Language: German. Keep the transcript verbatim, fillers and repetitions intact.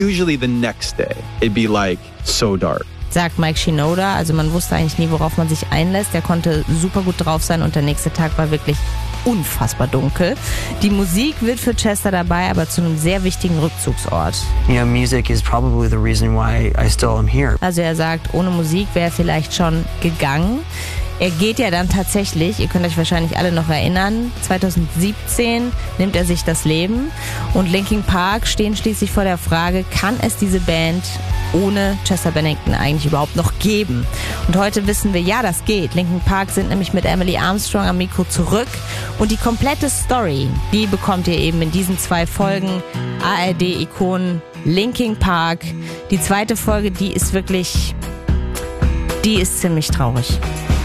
Usually the next day, it'd be like so dark. Sagt Mike Shinoda, also man wusste eigentlich nie, worauf man sich einlässt. Er konnte super gut drauf sein und der nächste Tag war wirklich unfassbar dunkel. Die Musik wird für Chester dabei, aber zu einem sehr wichtigen Rückzugsort. You know, music is probably the reason why I still am here. Also er sagt, ohne Musik wäre er vielleicht schon gegangen. Er geht ja dann tatsächlich, ihr könnt euch wahrscheinlich alle noch erinnern, zwanzig siebzehn nimmt er sich das Leben und Linkin Park stehen schließlich vor der Frage, kann es diese Band ohne Chester Bennington eigentlich überhaupt noch geben? Und heute wissen wir, ja, das geht. Linkin Park sind nämlich mit Emily Armstrong am Mikro zurück und die komplette Story, die bekommt ihr eben in diesen zwei Folgen A R D-Ikonen Linkin Park. Die zweite Folge, die ist wirklich, die ist ziemlich traurig.